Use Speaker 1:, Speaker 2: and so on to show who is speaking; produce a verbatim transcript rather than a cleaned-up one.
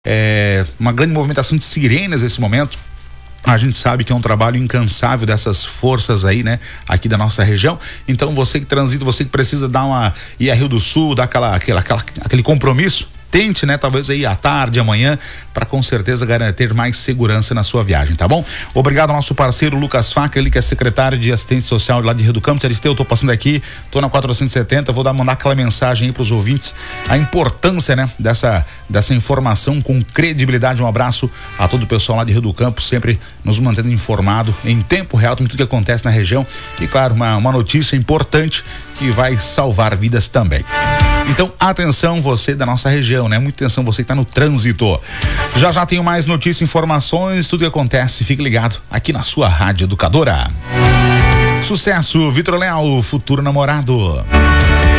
Speaker 1: É, uma grande movimentação de sirenes nesse momento. A gente sabe que é um trabalho incansável dessas forças aí, né? Aqui da nossa região. Então você que transita, você que precisa dar uma ir a Rio do Sul, dar aquela, aquela, aquela aquele compromisso, tente, né? Talvez aí à tarde, amanhã, para com certeza garantir mais segurança na sua viagem, tá bom? Obrigado ao nosso parceiro Lucas Faca, ele que é secretário de assistência social lá de Rio do Campo. Aristeu, eu tô passando aqui, tô na quatrocentos e setenta, vou dar, mandar aquela mensagem aí pros ouvintes, a importância, né? Dessa, dessa informação com credibilidade. Um abraço a todo o pessoal lá de Rio do Campo, sempre nos mantendo informado em tempo real com tudo que acontece na região e, claro, uma, uma notícia importante que vai salvar vidas também. Então, atenção você da nossa região, né? Muita atenção você que tá no trânsito. Já já tenho mais notícias, informações, tudo que acontece, fique ligado aqui na sua Rádio Educadora. Sucesso, Vitor Leal, futuro namorado.